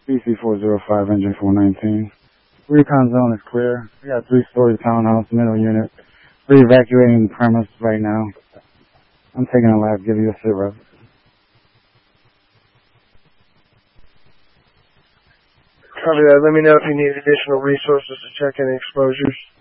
BC405, engine 419. Recon zone is clear. We got 3-story townhouse, middle unit. We're evacuating the premise right now. I'm taking a lap, give you a sit rep. Copy that. Let me know if you need additional resources to check any exposures.